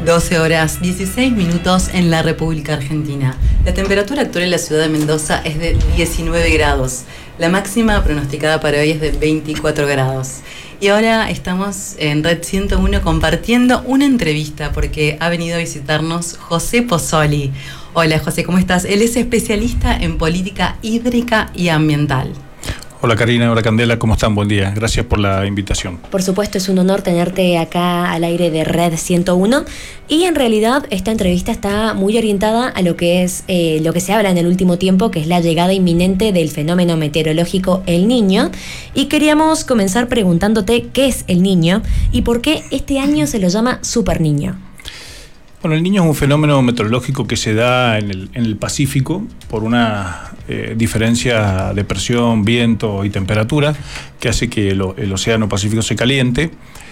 12 horas 16 minutos en la República Argentina. La temperatura actual en la ciudad de Mendoza es de 19 grados. La máxima pronosticada para hoy es de 24 grados. Y ahora estamos en Red 101 compartiendo una entrevista porque ha venido a visitarnos José Pozzoli. Hola José, ¿cómo estás? Él es especialista en política hídrica y ambiental. Hola Karina, hola Candela, ¿cómo están? Buen día, gracias por la invitación. Por supuesto, es un honor tenerte acá al aire de Red 101 y en realidad esta entrevista está muy orientada a lo que es lo que se habla en el último tiempo, que es la llegada inminente del fenómeno meteorológico El Niño, y queríamos comenzar preguntándote qué es El Niño y por qué este año se lo llama Super Niño. Bueno, El Niño es un fenómeno meteorológico que se da en el Pacífico por una diferencia de presión, viento y temperatura que hace que el océano Pacífico se caliente,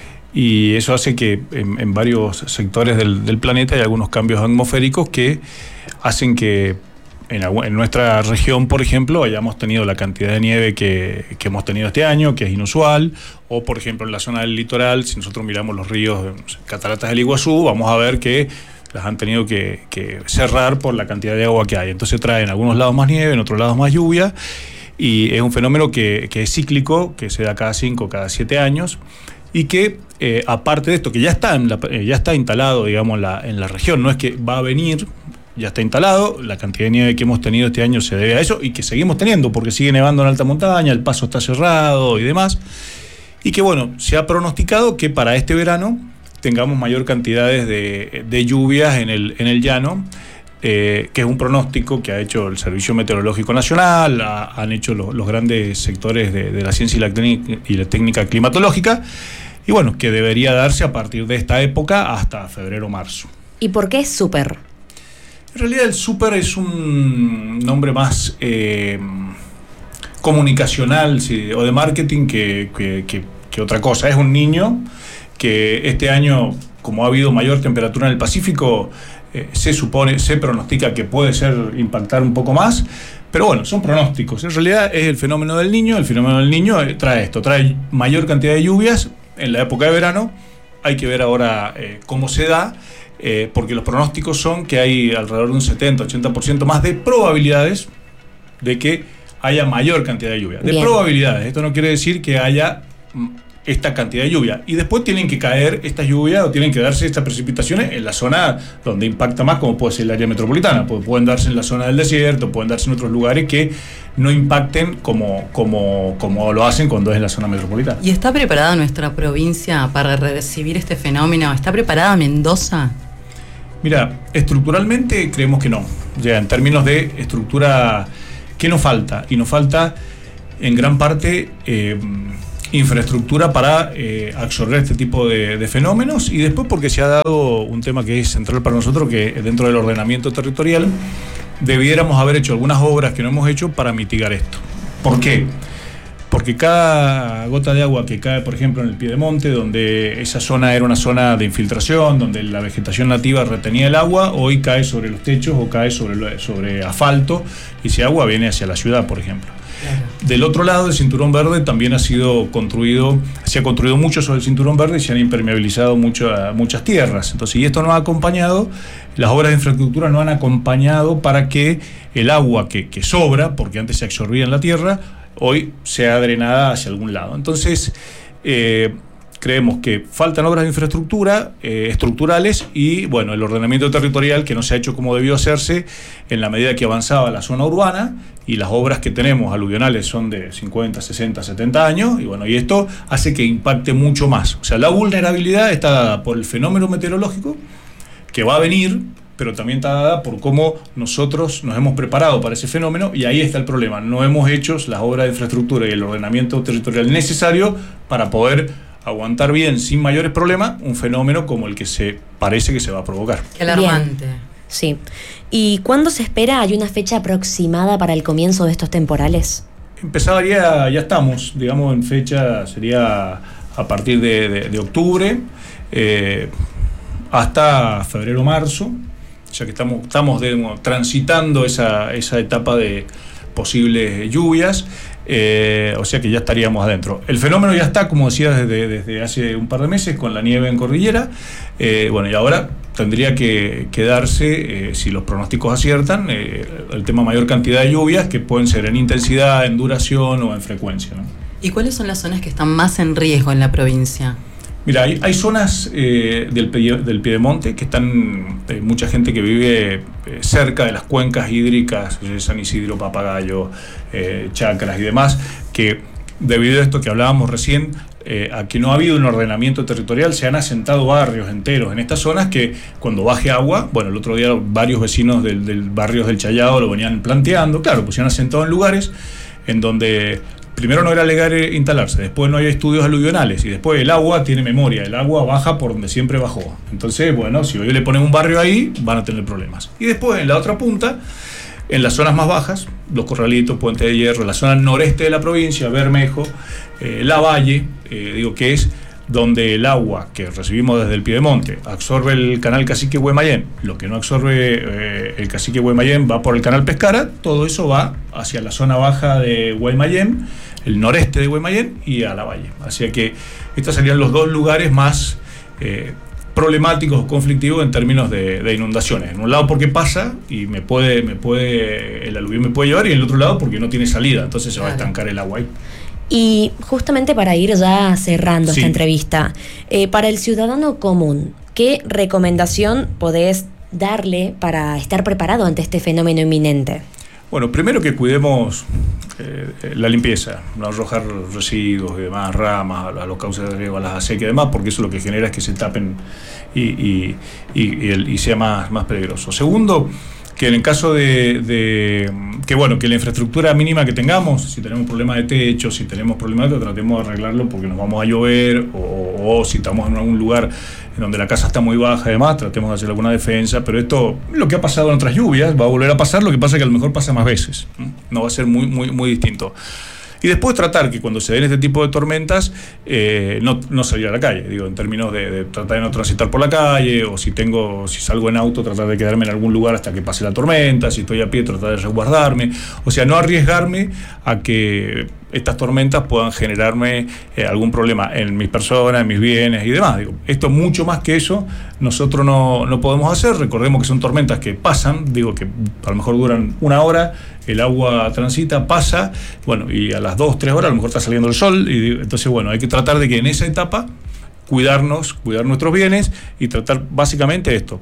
y eso hace que en varios sectores del planeta hay algunos cambios atmosféricos que hacen que en nuestra región, por ejemplo, hayamos tenido la cantidad de nieve que hemos tenido este año, que es inusual, o por ejemplo en la zona del litoral, si nosotros miramos los ríos, cataratas del Iguazú, vamos a ver que las han tenido que cerrar por la cantidad de agua que hay. Entonces trae en algunos lados más nieve, en otros lados más lluvia, y es un fenómeno que es cíclico, que se da cada 5, cada 7 años, y que aparte de esto, que ya está instalado, digamos, en la región, no es que va a venir, ya está instalado. La cantidad de nieve que hemos tenido este año se debe a eso, y que seguimos teniendo porque sigue nevando en alta montaña, el paso está cerrado y demás, y que bueno, se ha pronosticado que para este verano tengamos mayor cantidades de lluvias en el llano, que es un pronóstico que ha hecho el Servicio Meteorológico Nacional, han hecho los grandes sectores de la ciencia y la técnica climatológica, y bueno, que debería darse a partir de esta época hasta febrero-marzo. ¿Y por qué es super? En realidad el super es un nombre más comunicacional, sí, o de marketing que otra cosa. Es un niño que este año, como ha habido mayor temperatura en el Pacífico, se pronostica que puede impactar un poco más, pero bueno, son pronósticos. En realidad es el fenómeno del Niño. El fenómeno del Niño trae mayor cantidad de lluvias en la época de verano. Hay que ver ahora cómo se da, porque los pronósticos son que hay alrededor de un 70-80% más de probabilidades de que haya mayor cantidad de lluvia. De probabilidades, esto no quiere decir que haya esta cantidad de lluvia. Y después tienen que caer estas lluvias o tienen que darse estas precipitaciones en la zona donde impacta más, como puede ser el área metropolitana. Pueden darse en la zona del desierto, pueden darse en otros lugares que no impacten como lo hacen cuando es en la zona metropolitana. ¿Y está preparada nuestra provincia para recibir este fenómeno? ¿Está preparada Mendoza? Mira, estructuralmente creemos que no. Ya en términos de estructura, ¿qué nos falta? Y nos falta en gran parte infraestructura para absorber este tipo de fenómenos, y después porque se ha dado un tema que es central para nosotros, que dentro del ordenamiento territorial debiéramos haber hecho algunas obras que no hemos hecho para mitigar esto. ¿Por qué? Porque cada gota de agua que cae, por ejemplo, en el Piedemonte, donde esa zona era una zona de infiltración, donde la vegetación nativa retenía el agua, hoy cae sobre los techos o cae sobre asfalto, y ese agua viene hacia la ciudad, por ejemplo. Claro. Del otro lado, el Cinturón Verde también se ha construido mucho sobre el Cinturón Verde y se han impermeabilizado muchas tierras. Entonces, y esto no ha acompañado, las obras de infraestructura no han acompañado para que el agua que sobra, porque antes se absorbía en la tierra, hoy sea drenada hacia algún lado. Entonces, creemos que faltan obras de infraestructura estructurales, y bueno, el ordenamiento territorial que no se ha hecho como debió hacerse en la medida que avanzaba la zona urbana, y las obras que tenemos aluvionales son de 50, 60, 70 años, y bueno, y esto hace que impacte mucho más. O sea, la vulnerabilidad está dada por el fenómeno meteorológico que va a venir, pero también está dada por cómo nosotros nos hemos preparado para ese fenómeno, y ahí está el problema. No hemos hecho las obras de infraestructura y el ordenamiento territorial necesario para poder aguantar bien, sin mayores problemas, un fenómeno como el que se parece que se va a provocar. Qué alarmante. Bien. Sí. ¿Y cuándo se espera? ¿Hay una fecha aproximada para el comienzo de estos temporales? Ya estamos, digamos, en fecha, sería a partir de octubre hasta febrero-marzo, ya que estamos transitando esa etapa de posibles lluvias. O sea que ya estaríamos adentro. El fenómeno ya está, como decía, desde hace un par de meses con la nieve en cordillera. Bueno, y ahora tendría que darse, si los pronósticos aciertan, el tema mayor cantidad de lluvias, que pueden ser en intensidad, en duración o en frecuencia, ¿no? ¿Y cuáles son las zonas que están más en riesgo en la provincia? Mira, hay zonas del Piedemonte que están, mucha gente que vive cerca de las cuencas hídricas, San Isidro, Papagayo, Chacras y demás, que debido a esto que hablábamos recién, a que no ha habido un ordenamiento territorial, se han asentado barrios enteros en estas zonas que cuando baje agua, bueno, el otro día varios vecinos del barrio del Chayado lo venían planteando, claro, pues se han asentado en lugares en donde primero no era legal instalarse, después no hay estudios aluvionales y después el agua tiene memoria, el agua baja por donde siempre bajó. Entonces, bueno, si hoy le ponen un barrio ahí, van a tener problemas. Y después en la otra punta, en las zonas más bajas, Los Corralitos, Puente de Hierro, la zona noreste de la provincia, Bermejo, La Valle, que es donde el agua que recibimos desde el Piedemonte absorbe el canal Cacique Güemayén, lo que no absorbe el Cacique Güemayén va por el canal Pescara, todo eso va hacia la zona baja de Güemayén, el noreste de Güemayén y a La Valle. Así que estos serían los dos lugares más problemáticos o conflictivos en términos de inundaciones. En un lado porque pasa y el aluvión me puede llevar, y en el otro lado porque no tiene salida, entonces se va a estancar el agua ahí. Y justamente para ir ya cerrando esta entrevista, para el ciudadano común, ¿qué recomendación podés darle para estar preparado ante este fenómeno inminente? Bueno, primero que cuidemos la limpieza, no arrojar residuos y demás, ramas a los cauces de riego, a las acequias y demás, porque eso lo que genera es que se tapen y sea más peligroso. Segundo, que en el caso que la infraestructura mínima que tengamos, si tenemos problemas de techo, si tenemos problemas de tratemos de arreglarlo porque nos vamos a llover, o si estamos en algún lugar en donde la casa está muy baja y demás, tratemos de hacer alguna defensa. Pero esto, lo que ha pasado en otras lluvias, va a volver a pasar, lo que pasa es que a lo mejor pasa más veces, no va a ser muy distinto. Y después tratar que cuando se den este tipo de tormentas, no salir a la calle, en términos de tratar de no transitar por la calle, o si salgo en auto, tratar de quedarme en algún lugar hasta que pase la tormenta, si estoy a pie, tratar de resguardarme, o sea, no arriesgarme a que estas tormentas puedan generarme algún problema en mis personas, en mis bienes y demás. Esto mucho más que eso, nosotros no podemos hacer. Recordemos que son tormentas que pasan, que a lo mejor duran 1 hora, el agua transita, pasa, y a las 2-3 horas a lo mejor está saliendo el sol, y entonces, hay que tratar de que en esa etapa cuidar nuestros bienes y tratar básicamente esto,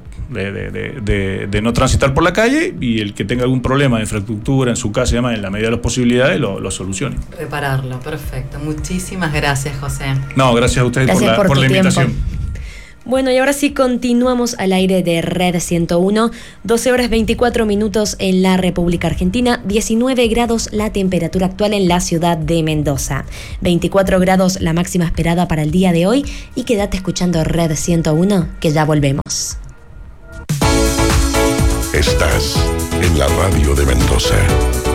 de no transitar por la calle, y el que tenga algún problema de infraestructura en su casa y demás, en la medida de las posibilidades, lo solucione. Repararlo, perfecto. Muchísimas gracias, José. No, gracias a ustedes por la invitación. Bueno, y ahora sí continuamos al aire de Red 101, 12 horas 24 minutos en la República Argentina, 19 grados la temperatura actual en la ciudad de Mendoza, 24 grados la máxima esperada para el día de hoy, y quédate escuchando Red 101, que ya volvemos. Estás en la radio de Mendoza.